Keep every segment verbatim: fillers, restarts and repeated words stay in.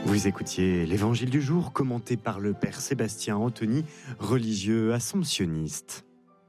Vous écoutiez l'Évangile du jour commenté par le Père Sébastien Anthony, religieux assomptionniste.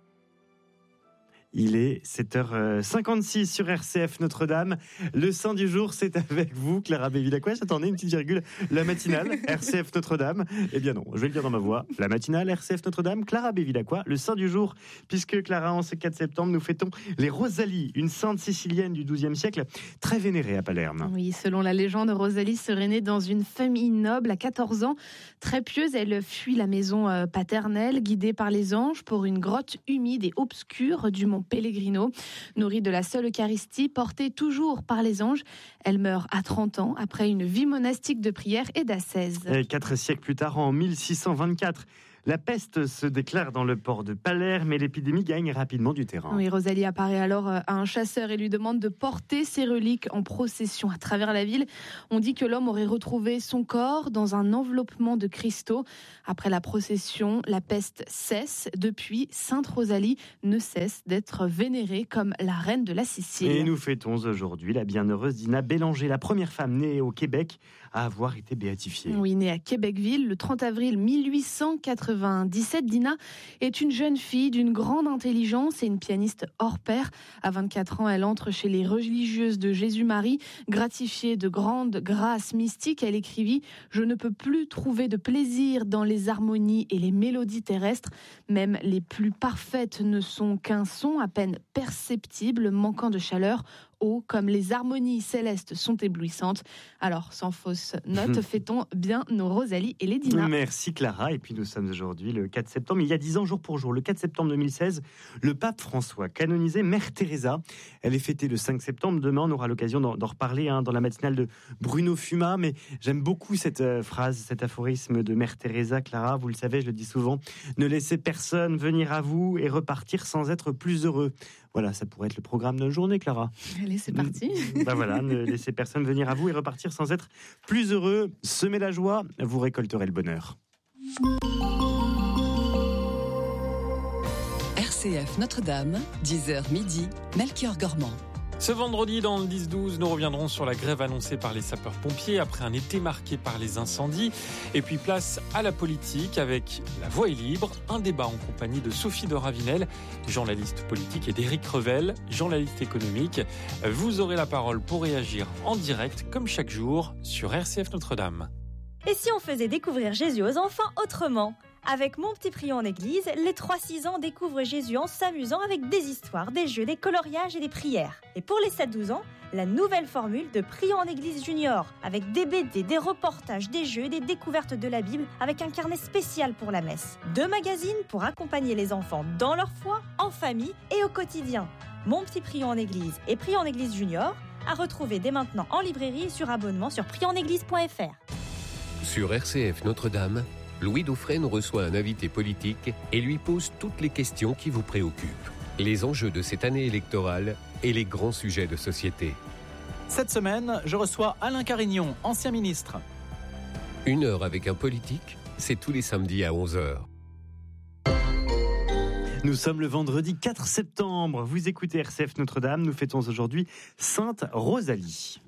Il est sept heures cinquante-six sur R C F Notre-Dame. Le Saint du jour, c'est avec vous, Clara Bévilacqua. J'attendais une petite virgule. La matinale, R C F Notre-Dame. Eh bien non, je vais le dire dans ma voix. La matinale, R C F Notre-Dame, Clara Bévilacqua. Le Saint du jour, puisque Clara, en ce quatre septembre, nous fêtons les Rosalie, une sainte sicilienne du douzième siècle, très vénérée à Palerme. Oui, selon la légende, Rosalie serait née dans une famille noble à quatorze ans. Très pieuse, elle fuit la maison paternelle, guidée par les anges, pour une grotte humide et obscure du mont Pellegrino. Nourrie de la seule Eucharistie, portée toujours par les anges, elle meurt à trente ans après une vie monastique de prière et d'ascèse. Et quatre siècles plus tard, en mille six cent vingt-quatre, la peste se déclare dans le port de Palerme et l'épidémie gagne rapidement du terrain. Oui, Rosalie apparaît alors à un chasseur et lui demande de porter ses reliques en procession à travers la ville. On dit que l'homme aurait retrouvé son corps dans un enveloppement de cristaux. Après la procession, la peste cesse. Depuis, Sainte Rosalie ne cesse d'être vénérée comme la reine de la Sicile. Et nous fêtons aujourd'hui la bienheureuse Dina Bélanger, la première femme née au Québec à avoir été béatifiée. Oui, née à Québecville le trente avril mille huit cent quatre-vingt-dix-sept, Dina est une jeune fille d'une grande intelligence et une pianiste hors pair. À vingt-quatre ans, elle entre chez les religieuses de Jésus-Marie. Gratifiée de grandes grâces mystiques, elle écrivit « Je ne peux plus trouver de plaisir dans les harmonies et les mélodies terrestres. Même les plus parfaites ne sont qu'un son à peine perceptible, manquant de chaleur. Oh, comme les harmonies célestes sont éblouissantes. » Alors, sans fausse note, fêtons bien nos Rosalie et les Dina. Merci Clara. Et puis nous sommes aujourd'hui le quatre septembre. Il y a dix ans, jour pour jour, le quatre septembre deux mille seize, le pape François canonisait Mère Teresa. Elle est fêtée le cinq septembre. Demain, on aura l'occasion d'en, d'en reparler hein, dans la matinale de Bruno Fuma. Mais j'aime beaucoup cette euh, phrase, cet aphorisme de Mère Teresa, Clara. Vous le savez, je le dis souvent. Ne laissez personne venir à vous et repartir sans être plus heureux. Voilà, ça pourrait être le programme de notre journée, Clara. Allez, c'est parti. Ben voilà, ne laissez personne venir à vous et repartir sans être plus heureux. Semez la joie, vous récolterez le bonheur. R C F Notre-Dame, dix heures midi, Melchior Gormand. Ce vendredi, dans le dix douze, nous reviendrons sur la grève annoncée par les sapeurs-pompiers après un été marqué par les incendies. Et puis place à la politique avec La Voix est libre, un débat en compagnie de Sophie de Ravinel, journaliste politique, et d'Éric Revel, journaliste économique. Vous aurez la parole pour réagir en direct, comme chaque jour, sur R C F Notre-Dame. Et si on faisait découvrir Jésus aux enfants autrement ? Avec Mon Petit Prion en Église, les trois six ans découvrent Jésus en s'amusant avec des histoires, des jeux, des coloriages et des prières. Et pour les sept douze ans, la nouvelle formule de Prion en Église Junior, avec des B D, des reportages, des jeux et des découvertes de la Bible, avec un carnet spécial pour la messe. Deux magazines pour accompagner les enfants dans leur foi, en famille et au quotidien. Mon Petit Prion en Église et Prion en Église Junior, à retrouver dès maintenant en librairie et sur abonnement sur prion en église point f r. Sur R C F Notre-Dame, Louis Dauphren nous reçoit un invité politique et lui pose toutes les questions qui vous préoccupent. Les enjeux de cette année électorale et les grands sujets de société. Cette semaine, je reçois Alain Carignon, ancien ministre. Une heure avec un politique, c'est tous les samedis à onze heures. Nous sommes le vendredi quatre septembre. Vous écoutez R C F Notre-Dame. Nous fêtons aujourd'hui Sainte Rosalie.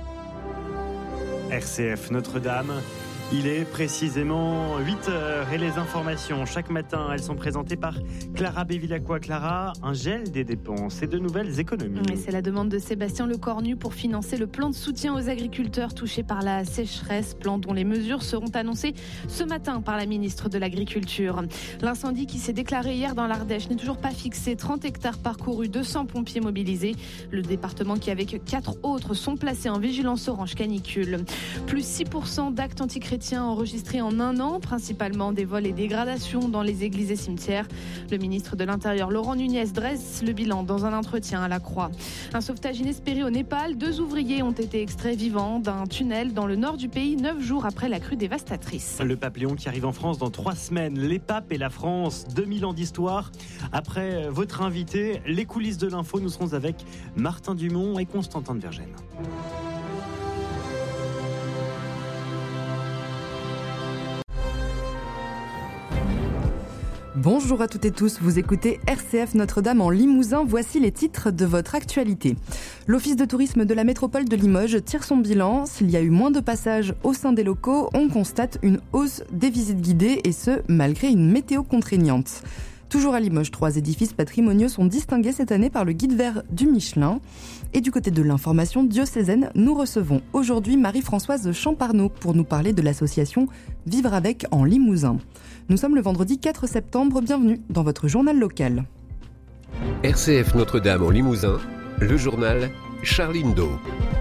R C F Notre-Dame. Il est précisément huit heures et les informations chaque matin, elles sont présentées par Clara Bévilacqua. Clara, un gel des dépenses et de nouvelles économies. Et c'est la demande de Sébastien Lecornu pour financer le plan de soutien aux agriculteurs touchés par la sécheresse, plan dont les mesures seront annoncées ce matin par la ministre de l'Agriculture. L'incendie qui s'est déclaré hier dans l'Ardèche n'est toujours pas fixé. trente hectares parcourus, deux cents pompiers mobilisés. Le département qui, avec quatre autres, sont placés en vigilance orange canicule. Plus six pour cent d'actes antichrétiens enregistrés en un an, principalement des vols et dégradations dans les églises et cimetières. Le ministre de l'Intérieur, Laurent Nunez, dresse le bilan dans un entretien à la Croix. Un sauvetage inespéré au Népal. Deux ouvriers ont été extraits vivants d'un tunnel dans le nord du pays, neuf jours après la crue dévastatrice. Le pape Léon qui arrive en France dans trois semaines. Les papes et la France, deux mille ans d'histoire. Après votre invité, les coulisses de l'info, nous serons avec Martin Dumont et Constantin de Vergennes. Bonjour à toutes et tous, vous écoutez R C F Notre-Dame en Limousin, voici les titres de votre actualité. L'Office de tourisme de la métropole de Limoges tire son bilan. S'il y a eu moins de passages au sein des locaux, on constate une hausse des visites guidées et ce, malgré une météo contraignante. Toujours à Limoges, trois édifices patrimoniaux sont distingués cette année par le guide vert du Michelin. Et du côté de l'information diocésaine, nous recevons aujourd'hui Marie-Françoise Champarneau pour nous parler de l'association Vivre avec en Limousin. Nous sommes le vendredi quatre septembre, bienvenue dans votre journal local. R C F Notre-Dame en Limousin, le journal Charline Do.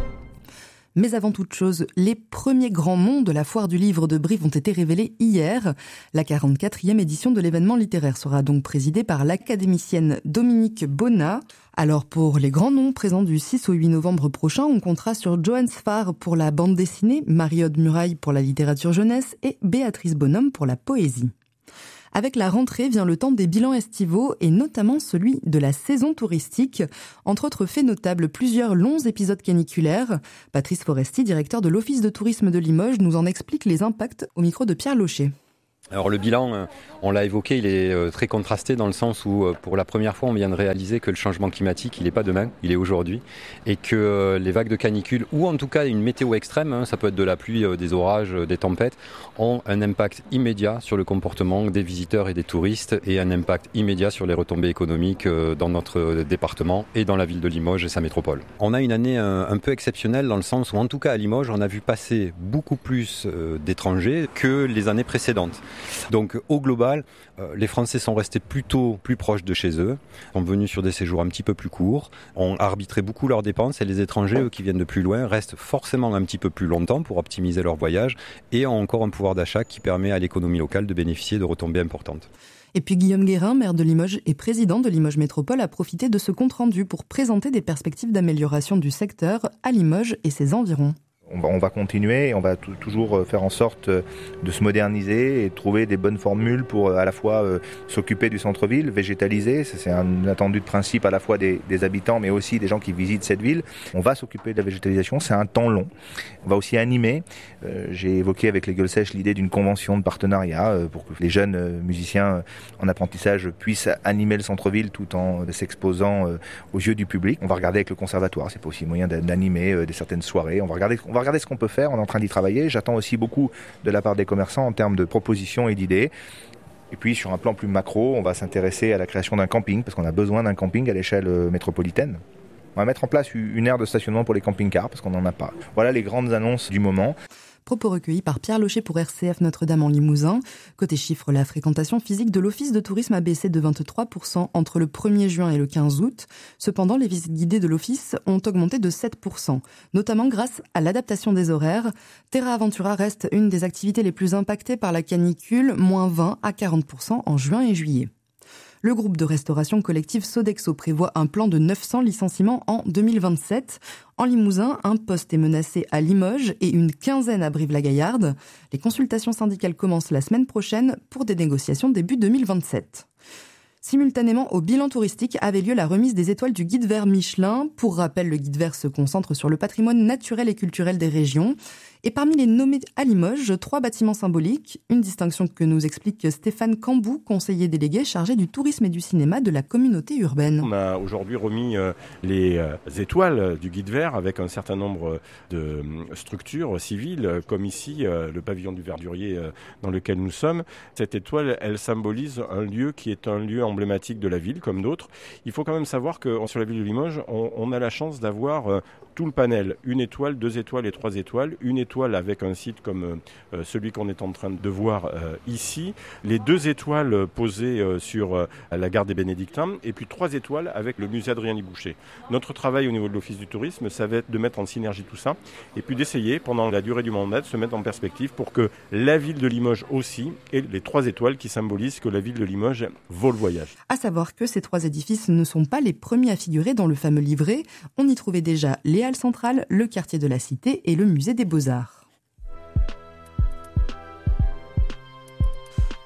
Mais avant toute chose, les premiers grands noms de la foire du livre de Brive ont été révélés hier. La quarante-quatrième édition de l'événement littéraire sera donc présidée par l'académicienne Dominique Bonnat. Alors pour les grands noms présents du six au huit novembre prochain, on comptera sur Johan Sfar pour la bande dessinée, Marie-Aude Muraille pour la littérature jeunesse et Béatrice Bonhomme pour la poésie. Avec la rentrée vient le temps des bilans estivaux et notamment celui de la saison touristique. Entre autres faits notables, plusieurs longs épisodes caniculaires. Patrice Foresti, directeur de l'Office de tourisme de Limoges, nous en explique les impacts au micro de Pierre Locher. Alors le bilan, on l'a évoqué, il est très contrasté dans le sens où pour la première fois on vient de réaliser que le changement climatique il n'est pas demain, il est aujourd'hui et que les vagues de canicule ou en tout cas une météo extrême, ça peut être de la pluie, des orages, des tempêtes, ont un impact immédiat sur le comportement des visiteurs et des touristes et un impact immédiat sur les retombées économiques dans notre département et dans la ville de Limoges et sa métropole. On a une année un peu exceptionnelle dans le sens où en tout cas à Limoges on a vu passer beaucoup plus d'étrangers que les années précédentes. Donc au global, euh, les Français sont restés plutôt plus proches de chez eux, sont venus sur des séjours un petit peu plus courts, ont arbitré beaucoup leurs dépenses et les étrangers, eux qui viennent de plus loin, restent forcément un petit peu plus longtemps pour optimiser leur voyage et ont encore un pouvoir d'achat qui permet à l'économie locale de bénéficier de retombées importantes. Et puis Guillaume Guérin, maire de Limoges et président de Limoges Métropole, a profité de ce compte-rendu pour présenter des perspectives d'amélioration du secteur à Limoges et ses environs. On va, on va continuer et on va t- toujours faire en sorte de se moderniser et de trouver des bonnes formules pour à la fois euh, s'occuper du centre-ville, végétaliser, ça, c'est un attendu de principe à la fois des, des habitants mais aussi des gens qui visitent cette ville. On va s'occuper de la végétalisation, c'est un temps long. On va aussi animer. Euh, j'ai évoqué avec les Gueules Sèches l'idée d'une convention de partenariat euh, pour que les jeunes euh, musiciens en apprentissage puissent animer le centre-ville tout en euh, s'exposant euh, aux yeux du public. On va regarder avec le conservatoire, c'est pas aussi moyen d'animer euh, des certaines soirées. On va regarder, on va regarder ce qu'on peut faire, on est en train d'y travailler. J'attends aussi beaucoup de la part des commerçants en termes de propositions et d'idées. Et puis sur un plan plus macro, on va s'intéresser à la création d'un camping, parce qu'on a besoin d'un camping à l'échelle métropolitaine. On va mettre en place une aire de stationnement pour les camping-cars, parce qu'on n'en a pas. Voilà les grandes annonces du moment. Propos recueillis par Pierre Locher pour R C F Notre-Dame en Limousin. Côté chiffres, la fréquentation physique de l'Office de tourisme a baissé de vingt-trois pour cent entre le premier juin et le quinze août. Cependant, les visites guidées de l'Office ont augmenté de sept pour cent, notamment grâce à l'adaptation des horaires. Terra Aventura reste une des activités les plus impactées par la canicule, moins vingt à quarante pour cent en juin et juillet. Le groupe de restauration collective Sodexo prévoit un plan de neuf cents licenciements en deux mille vingt-sept. En Limousin, un poste est menacé à Limoges et une quinzaine à Brive-la-Gaillarde. Les consultations syndicales commencent la semaine prochaine pour des négociations début deux mille vingt-sept. Simultanément au bilan touristique avait lieu la remise des étoiles du guide vert Michelin. Pour rappel, le guide vert se concentre sur le patrimoine naturel et culturel des régions. Et parmi les nommés à Limoges, trois bâtiments symboliques, une distinction que nous explique Stéphane Cambou, conseiller délégué chargé du tourisme et du cinéma de la communauté urbaine. On a aujourd'hui remis les étoiles du guide vert avec un certain nombre de structures civiles, comme ici le pavillon du Verdurier dans lequel nous sommes. Cette étoile, elle symbolise un lieu qui est un lieu emblématique de la ville, comme d'autres. Il faut quand même savoir que sur la ville de Limoges, on, on a la chance d'avoir tout le panel, une étoile, deux étoiles et trois étoiles, une étoile avec un site comme euh, celui qu'on est en train de voir euh, ici, les deux étoiles posées euh, sur euh, la gare des Bénédictins et puis trois étoiles avec le musée Adrien-Liboucher. Notre travail au niveau de l'Office du tourisme, ça va être de mettre en synergie tout ça et puis d'essayer pendant la durée du mandat de se mettre en perspective pour que la ville de Limoges aussi ait les trois étoiles qui symbolisent que la ville de Limoges vaut le voyage. À savoir que ces trois édifices ne sont pas les premiers à figurer dans le fameux livret. On y trouvait déjà les Halles centrales, le quartier de la Cité et le musée des Beaux-Arts.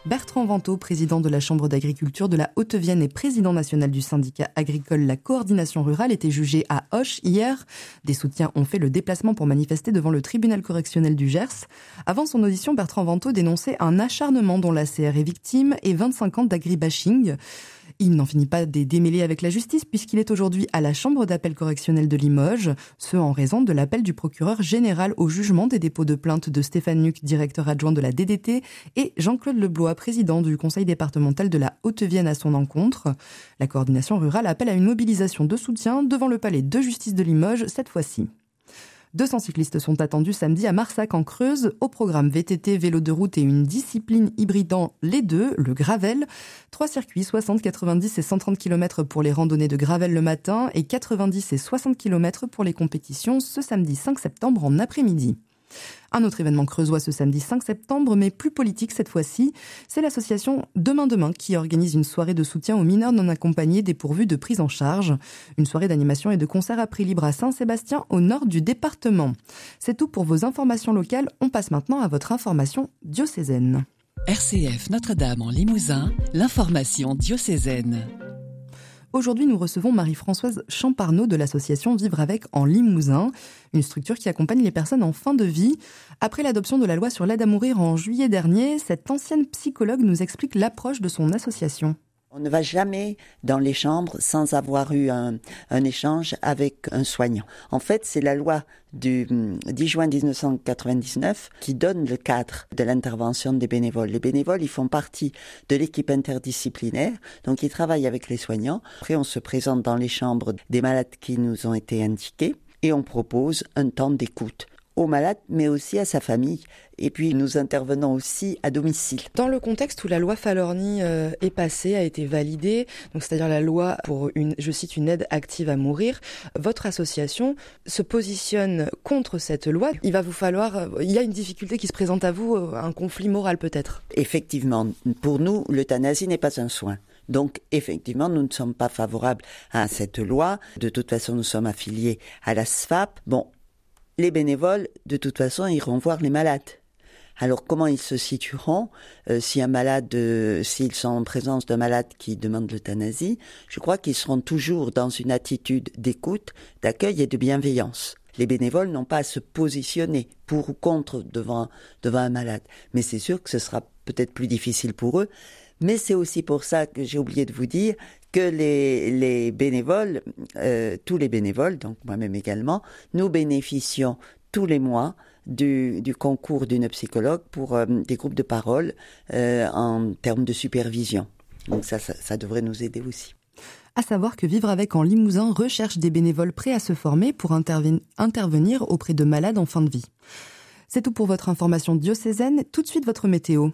Bertrand Vantaux, président de la Chambre d'agriculture de la Haute-Vienne et président national du syndicat agricole La Coordination Rurale, était jugé à Auch hier. Des soutiens ont fait le déplacement pour manifester devant le tribunal correctionnel du Gers. Avant son audition, Bertrand Vantaux dénonçait un acharnement dont la C R est victime et vingt-cinq ans d'agribashing. Il n'en finit pas des démêlés avec la justice puisqu'il est aujourd'hui à la Chambre d'appel correctionnel de Limoges, ce en raison de l'appel du procureur général au jugement des dépôts de plainte de Stéphane Nuc, directeur adjoint de la D D T, et Jean-Claude Leblois, président du conseil départemental de la Haute-Vienne à son encontre. La coordination rurale appelle à une mobilisation de soutien devant le palais de justice de Limoges cette fois-ci. deux cents cyclistes sont attendus samedi à Marsac en Creuse. Au programme V T T, vélo de route et une discipline hybridant les deux, le gravel. Trois circuits, soixante, quatre-vingt-dix et cent trente kilomètres pour les randonnées de gravel le matin et quatre-vingt-dix et soixante kilomètres pour les compétitions ce samedi cinq septembre en après-midi. Un autre événement creusois ce samedi cinq septembre, mais plus politique cette fois-ci, c'est l'association Demain Demain qui organise une soirée de soutien aux mineurs non accompagnés dépourvus de prise en charge. Une soirée d'animation et de concert à prix libre à Saint-Sébastien, au nord du département. C'est tout pour vos informations locales. On passe maintenant à votre information diocésaine. R C F Notre-Dame en Limousin, l'information diocésaine. Aujourd'hui, nous recevons Marie-Françoise Champarneau de l'association Vivre avec en Limousin, une structure qui accompagne les personnes en fin de vie. Après l'adoption de la loi sur l'aide à mourir en juillet dernier, cette ancienne psychologue nous explique l'approche de son association. On ne va jamais dans les chambres sans avoir eu un, un échange avec un soignant. En fait, c'est la loi du dix juin dix-neuf cent quatre-vingt-dix-neuf qui donne le cadre de l'intervention des bénévoles. Les bénévoles, ils font partie de l'équipe interdisciplinaire, donc ils travaillent avec les soignants. Après, on se présente dans les chambres des malades qui nous ont été indiqués et on propose un temps d'écoute aux malades, mais aussi à sa famille. Et puis, nous intervenons aussi à domicile. Dans le contexte où la loi Falorni euh, est passée, a été validée, donc c'est-à-dire la loi pour une, je cite, une aide active à mourir, votre association se positionne contre cette loi. Il va vous falloir, il y a une difficulté qui se présente à vous, un conflit moral peut-être. Effectivement, pour nous, l'euthanasie n'est pas un soin. Donc, effectivement, nous ne sommes pas favorables à cette loi. De toute façon, nous sommes affiliés à la S F A P. Bon, les bénévoles, de toute façon, iront voir les malades. Alors, comment ils se situeront euh, si un malade, euh, s'ils sont en présence d'un malade qui demande l'euthanasie? Je crois qu'ils seront toujours dans une attitude d'écoute, d'accueil et de bienveillance. Les bénévoles n'ont pas à se positionner pour ou contre devant, devant un malade. Mais c'est sûr que ce sera peut-être plus difficile pour eux. Mais c'est aussi pour ça que j'ai oublié de vous dire que les, les bénévoles, euh, tous les bénévoles, donc moi-même également, nous bénéficions tous les mois du, du concours d'une psychologue pour euh, des groupes de parole euh, en termes de supervision. Donc ça, ça, ça devrait nous aider aussi. À savoir que Vivre avec en Limousin recherche des bénévoles prêts à se former pour interven- intervenir auprès de malades en fin de vie. C'est tout pour votre information diocésaine. Tout de suite, votre météo.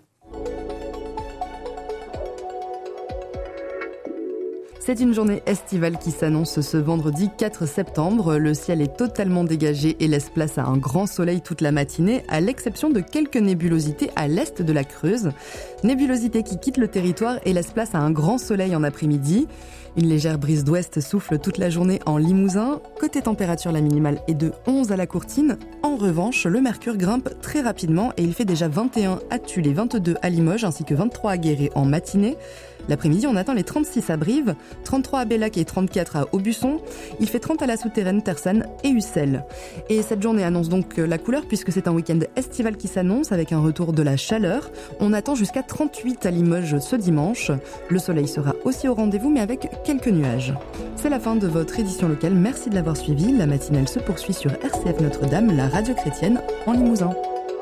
C'est une journée estivale qui s'annonce ce vendredi quatre septembre. Le ciel est totalement dégagé et laisse place à un grand soleil toute la matinée, à l'exception de quelques nébulosités à l'est de la Creuse. Nébulosités qui quittent le territoire et laissent place à un grand soleil en après-midi. Une légère brise d'ouest souffle toute la journée en Limousin. Côté température, la minimale est de onze à la Courtine. En revanche, le mercure grimpe très rapidement et il fait déjà vingt et un à Tulle et vingt-deux à Limoges ainsi que vingt-trois à Guéret en matinée. L'après-midi, on atteint les trente-six à Brive, trente-trois à Bellac et trente-quatre à Aubusson. Il fait trente à la Souterraine, Tersanne et Ussel. Et cette journée annonce donc la couleur puisque c'est un week-end estival qui s'annonce avec un retour de la chaleur. On attend jusqu'à trente-huit à Limoges ce dimanche. Le soleil sera aussi au rendez-vous mais avec quelques nuages. C'est la fin de votre édition locale. Merci de l'avoir suivi. La matinale se poursuit sur R C F Notre-Dame, la radio chrétienne en Limousin.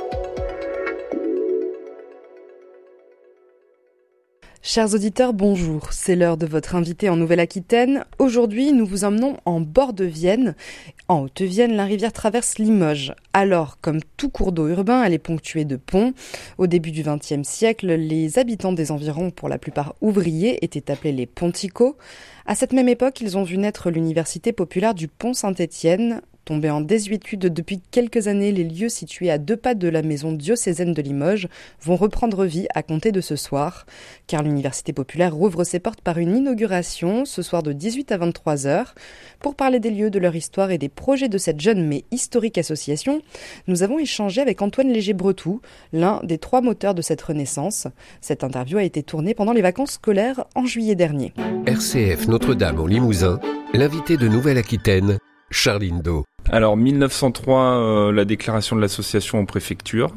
Chers auditeurs, bonjour. C'est l'heure de votre invité en Nouvelle-Aquitaine. Aujourd'hui, nous vous emmenons en bord de Vienne. En Haute-Vienne, la rivière traverse Limoges. Alors, comme tout cours d'eau urbain, elle est ponctuée de ponts. Au début du vingtième siècle, les habitants des environs, pour la plupart ouvriers, étaient appelés les ponticots. À cette même époque, ils ont vu naître l'université populaire du Pont Saint-Étienne. Tombés en désuétude depuis quelques années, les lieux situés à deux pas de la maison diocésaine de Limoges vont reprendre vie à compter de ce soir. Car l'Université populaire rouvre ses portes par une inauguration ce soir de dix-huit à vingt-trois heures. Pour parler des lieux, de leur histoire et des projets de cette jeune mais historique association, nous avons échangé avec Antoine Léger-Bretou, l'un des trois moteurs de cette renaissance. Cette interview a été tournée pendant les vacances scolaires en juillet dernier. R C F Notre-Dame au Limousin, l'invité de Nouvelle-Aquitaine, Charline Do. Alors mille neuf cent trois, euh, la déclaration de l'association en préfecture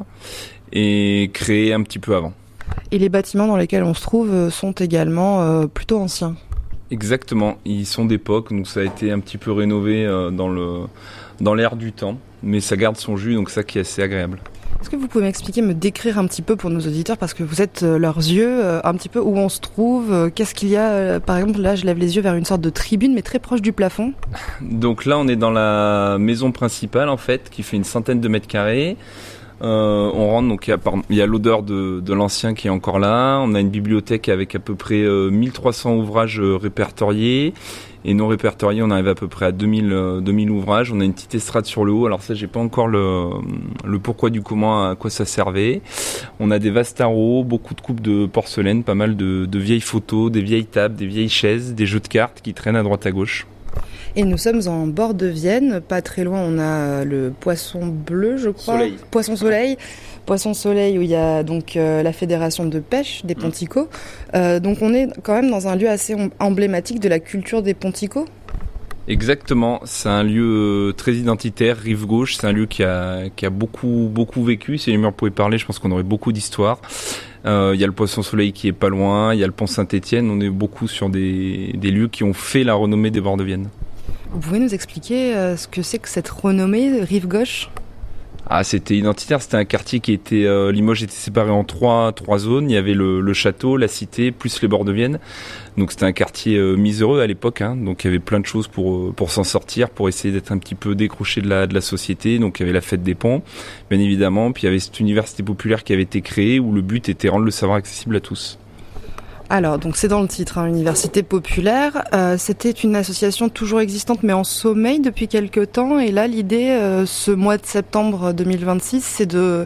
est créée un petit peu avant. Et les bâtiments dans lesquels on se trouve sont également euh, plutôt anciens. Exactement, ils sont d'époque, donc ça a été un petit peu rénové euh, dans, le, dans l'air du temps, mais ça garde son jus, donc ça qui est assez agréable. Est-ce que vous pouvez m'expliquer, me décrire un petit peu pour nos auditeurs, parce que vous êtes euh, leurs yeux, euh, un petit peu où on se trouve, euh, qu'est-ce qu'il y a, euh, par exemple, là je lève les yeux vers une sorte de tribune, mais très proche du plafond. Donc là on est dans la maison principale en fait, qui fait une centaine de mètres carrés. Euh, on rentre, donc il y a, pardon, il y a l'odeur de, de l'ancien qui est encore là. On a une bibliothèque avec à peu près euh, mille trois cents ouvrages euh, répertoriés. Et non répertoriés, on arrive à peu près à deux mille, euh, deux mille ouvrages. On a une petite estrade sur le haut. Alors ça, j'ai pas encore le, le pourquoi du comment, à quoi ça servait. On a des vastes tarots, beaucoup de coupes de porcelaine, pas mal de, de vieilles photos, des vieilles tables, des vieilles chaises, des jeux de cartes qui traînent à droite à gauche. Et nous sommes en bord de Vienne, pas très loin on a le Poisson Bleu je crois, Soleil. Poisson Soleil, Poisson Soleil où il y a donc euh, la fédération de pêche des Ponticaux. Euh, donc on est quand même dans un lieu assez emblématique de la culture des Ponticaux. Exactement, c'est un lieu très identitaire, rive gauche, c'est un lieu qui a, qui a beaucoup, beaucoup vécu. Si les murs pouvaient parler, je pense qu'on aurait beaucoup d'histoires. Il euh, y a le Poisson Soleil qui est pas loin, il y a le Pont Saint-Étienne, on est beaucoup sur des, des lieux qui ont fait la renommée des bords de Vienne. Vous pouvez nous expliquer euh, ce que c'est que cette renommée rive gauche ? Ah, c'était identitaire, c'était un quartier qui était... Euh, Limoges était séparé en trois, trois zones. Il y avait le, le château, la cité, plus les bords de Vienne. Donc c'était un quartier euh, miséreux à l'époque. Hein. Donc il y avait plein de choses pour, pour s'en sortir, pour essayer d'être un petit peu décroché de la, de la société. Donc il y avait la fête des ponts, bien évidemment. Puis il y avait cette université populaire qui avait été créée où le but était de rendre le savoir accessible à tous. Alors, donc c'est dans le titre, hein, Université populaire. Euh, c'était une association toujours existante, mais en sommeil depuis quelques temps. Et là, l'idée, euh, ce mois de septembre deux mille vingt-six, c'est de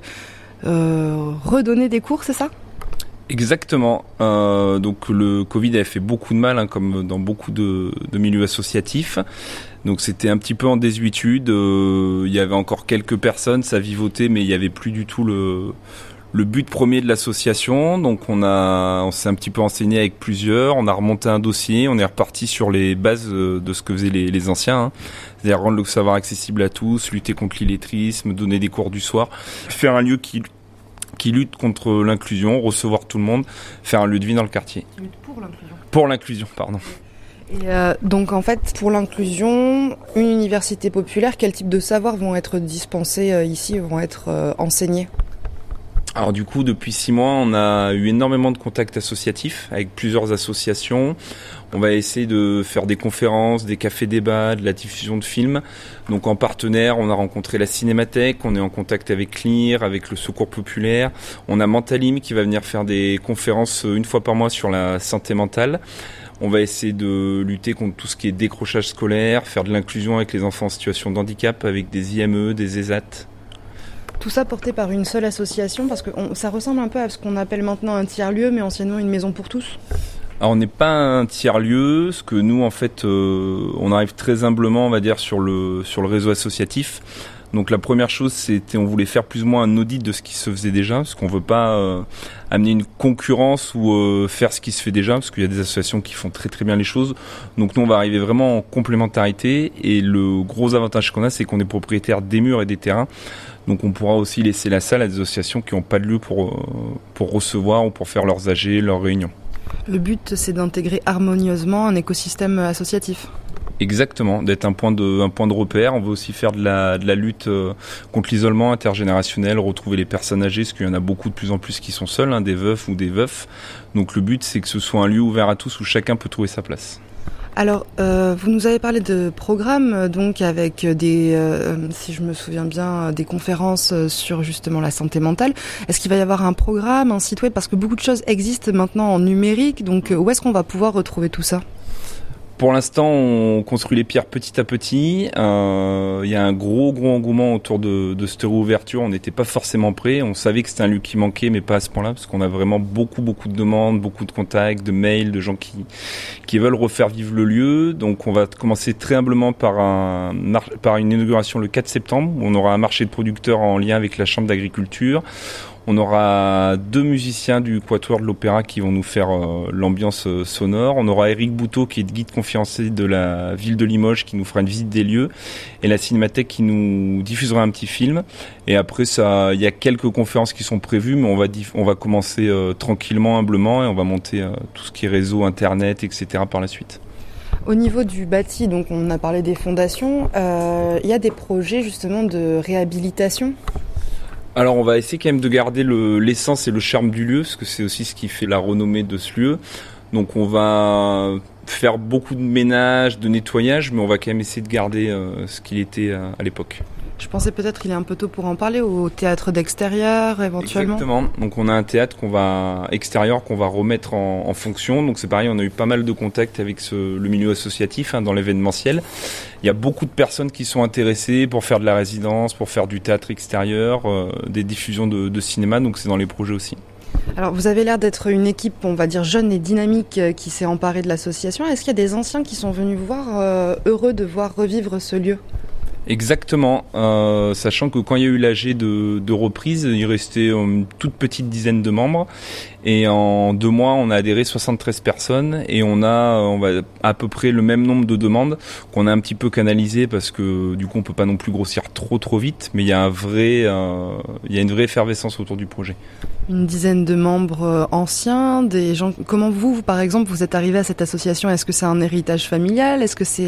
euh, redonner des cours, c'est ça ? Exactement. Euh, donc le Covid avait fait beaucoup de mal, hein, comme dans beaucoup de, de milieux associatifs. Donc c'était un petit peu en désuétude. Euh, il y avait encore quelques personnes, ça vivotait, mais il n'y avait plus du tout le... le but premier de l'association. Donc on a, on s'est un petit peu enseigné avec plusieurs, on a remonté un dossier, on est reparti sur les bases de ce que faisaient les, les anciens, hein. C'est-à-dire rendre le savoir accessible à tous, lutter contre l'illettrisme, donner des cours du soir, faire un lieu qui, qui lutte contre l'inclusion, recevoir tout le monde, faire un lieu de vie dans le quartier. Qui lutte pour l'inclusion. Pour l'inclusion, pardon. Et euh, donc en fait, pour l'inclusion, une université populaire, quel type de savoirs vont être dispensés euh, ici, vont être euh, enseignés ? Alors du coup, depuis six mois, on a eu énormément de contacts associatifs avec plusieurs associations. On va essayer de faire des conférences, des cafés-débats, de la diffusion de films. Donc en partenaire, on a rencontré la Cinémathèque, on est en contact avec L I R, avec le Secours Populaire. On a Mentalim qui va venir faire des conférences une fois par mois sur la santé mentale. On va essayer de lutter contre tout ce qui est décrochage scolaire, faire de l'inclusion avec les enfants en situation de handicap, avec des I M E, des E S A T. Tout ça porté par une seule association, parce que on, ça ressemble un peu à ce qu'on appelle maintenant un tiers-lieu, mais anciennement une maison pour tous. Alors on n'est pas un tiers-lieu, ce que nous en fait, euh, on arrive très humblement, on va dire, sur le, sur le réseau associatif. Donc la première chose, c'était on voulait faire plus ou moins un audit de ce qui se faisait déjà, parce qu'on veut pas euh, amener une concurrence ou euh, faire ce qui se fait déjà, parce qu'il y a des associations qui font très très bien les choses. Donc nous on va arriver vraiment en complémentarité, et le gros avantage qu'on a, c'est qu'on est propriétaire des murs et des terrains. Donc on pourra aussi laisser la salle à des associations qui n'ont pas de lieu pour, pour recevoir ou pour faire leurs A G, leurs réunions. Le but, c'est d'intégrer harmonieusement un écosystème associatif. Exactement, d'être un point de, un point de repère. On veut aussi faire de la, de la lutte contre l'isolement intergénérationnel, retrouver les personnes âgées, parce qu'il y en a beaucoup de plus en plus qui sont seuls, hein, des veufs ou des veufs. Donc le but, c'est que ce soit un lieu ouvert à tous où chacun peut trouver sa place. Alors, euh, vous nous avez parlé de programmes, donc avec des, euh, si je me souviens bien, des conférences sur justement la santé mentale. Est-ce qu'il va y avoir un programme, un site web ? Parce que beaucoup de choses existent maintenant en numérique, donc où est-ce qu'on va pouvoir retrouver tout ça ? Pour l'instant, on construit les pierres petit à petit. Euh, il y a un gros, gros engouement autour de, de cette réouverture. On n'était pas forcément prêts. On savait que c'était un lieu qui manquait, mais pas à ce point-là, parce qu'on a vraiment beaucoup, beaucoup de demandes, beaucoup de contacts, de mails, de gens qui, qui veulent refaire vivre le lieu. Donc, on va commencer très humblement par, un, par une inauguration le quatre septembre, où on aura un marché de producteurs en lien avec la Chambre d'agriculture. On aura deux musiciens du Quatuor de l'Opéra qui vont nous faire euh, l'ambiance euh, sonore. On aura Éric Bouteau qui est guide conférencier de la ville de Limoges qui nous fera une visite des lieux et la Cinémathèque qui nous diffusera un petit film. Et après, ça, il y a quelques conférences qui sont prévues, mais on va, diff- on va commencer euh, tranquillement, humblement et on va monter euh, tout ce qui est réseau, internet, et cetera par la suite. Au niveau du bâti, donc on a parlé des fondations, euh, il y a des projets justement de réhabilitation ? Alors on va essayer quand même de garder le, l'essence et le charme du lieu, parce que c'est aussi ce qui fait la renommée de ce lieu. Donc on va faire beaucoup de ménage, de nettoyage, mais on va quand même essayer de garder euh, ce qu'il était à, à l'époque. Je pensais peut-être qu'il est un peu tôt pour en parler, au théâtre d'extérieur éventuellement. Exactement, donc on a un théâtre qu'on va, extérieur qu'on va remettre en, en fonction. Donc c'est pareil, on a eu pas mal de contacts avec ce, le milieu associatif hein, dans l'événementiel. Il y a beaucoup de personnes qui sont intéressées pour faire de la résidence, pour faire du théâtre extérieur, euh, des diffusions de, de cinéma, donc c'est dans les projets aussi. Alors vous avez l'air d'être une équipe, on va dire jeune et dynamique, qui s'est emparée de l'association. Est-ce qu'il y a des anciens qui sont venus vous voir, euh, heureux de voir revivre ce lieu ? Exactement, euh, sachant que quand il y a eu l'A G de, de reprise, il restait une toute petite dizaine de membres et en deux mois on a adhéré soixante-treize personnes et on a on va à peu près le même nombre de demandes qu'on a un petit peu canalisé parce que du coup on peut pas non plus grossir trop trop vite, mais il y a un vrai, euh, il y a une vraie effervescence autour du projet. Une dizaine de membres anciens, des gens. Comment vous, par exemple, vous êtes arrivé à cette association ? Est-ce que c'est un héritage familial ? Est-ce que c'est